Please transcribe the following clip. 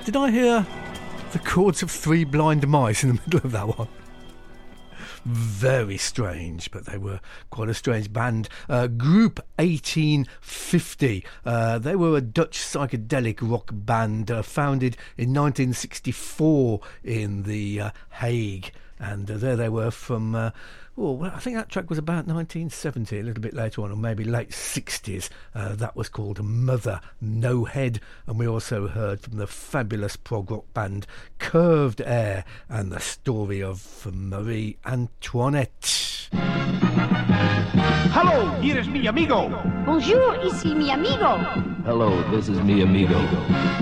Did I hear the chords of Three Blind Mice in the middle of that one? Very strange, but they were quite a strange band. Group 1850. They were a Dutch psychedelic rock band founded in 1964 in The Hague. And there they were from, I think that track was about 1970, a little bit later on, or maybe late 60s. That was called Mother No Head. And we also heard from the fabulous prog rock band Curved Air and the story of Marie Antoinette. Hello, here is mi amigo. Bonjour, ici mi amigo. Hello, this is mi amigo.